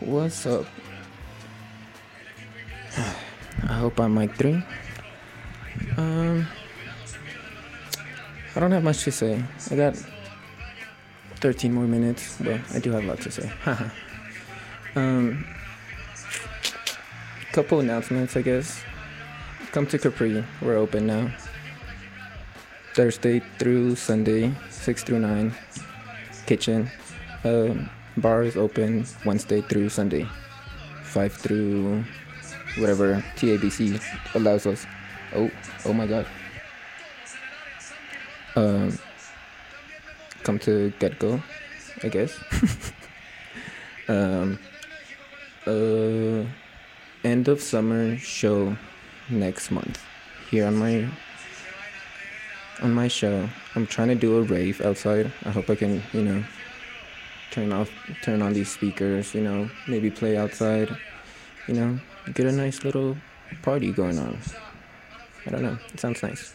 What's up? I hope I'm mic 3. Um, I don't have much to say. I got 13 more minutes, but I do have a lot to say. Haha. um, Couple announcements, I guess. Come to Capri. We're open now. Thursday through Sunday, 6 through 9. Kitchen. Bar is open Wednesday through Sunday, 5 through whatever TABC allows us. Oh my god. Come to Get Go, I guess. um, End of summer show next month here on my show. I'm trying to do a rave outside. I hope I can, turn on these speakers, maybe play outside, get a nice little party going on. I don't know. It sounds nice.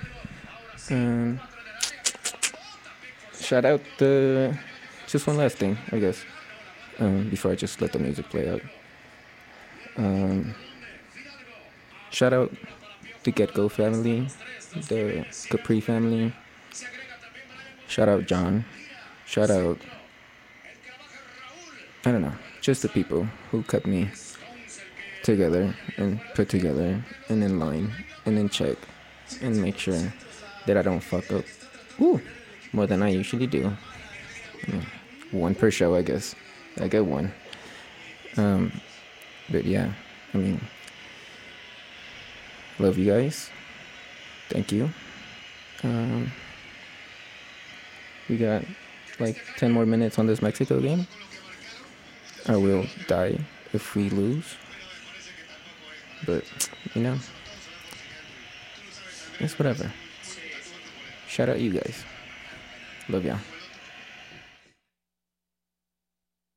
Shout out just one last thing, I guess, before I just let the music play out. Shout out the Get Go family, the Capri family. Shout out John. Shout out, I don't know, just the people who kept me together and put together and in line and in check and make sure that I don't fuck up. More than I usually do. One per show, I guess. I get one. But yeah, I mean, love you guys. Thank you. We got like 10 more minutes on this Mexico game. I will die if we lose. But, it's whatever. Shout out you guys. Love y'all.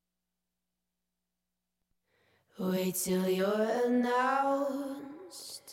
Wait till you're announced